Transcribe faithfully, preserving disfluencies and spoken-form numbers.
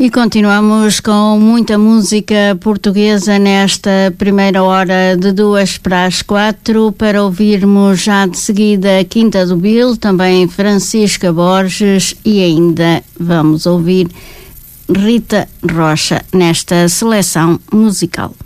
E continuamos com muita música portuguesa nesta primeira hora de duas para as quatro, para ouvirmos já de seguida Quinta do Bil, também Francisca Borges e ainda vamos ouvir Rita Rocha nesta seleção musical.